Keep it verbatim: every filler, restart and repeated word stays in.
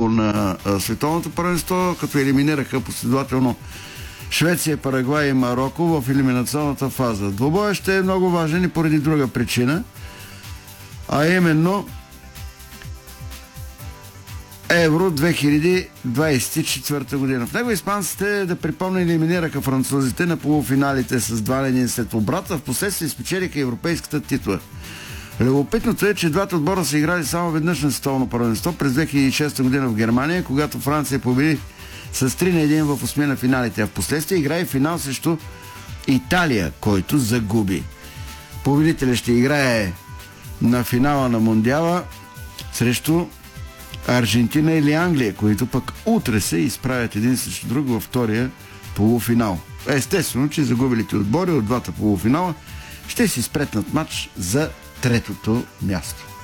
финалното на а, световното първенство, като елиминираха последователно Швеция, Парагвай и Марокко в елиминационната фаза. Двобоя ще е много важен и поради друга причина, а именно Евро две хиляди двадесет и четвърта година. В него испанците, да припомня, елиминираха французите на полуфиналите с два на един след обрата, в последствие спечелиха европейската титла. Любопитното е, че двата отбора са играли само веднъж на световно първенство през две хиляди и шеста година в Германия, когато Франция победи с три на един в осми на финалите, а в последствие играе финал срещу Италия, който загуби. Победителят ще играе на финала на Мондиала срещу Аржентина или Англия, които пък утре се изправят един срещу друг във втория полуфинал. Естествено, че загубилите отбори от двата полуфинала ще си спретнат матч за третото място.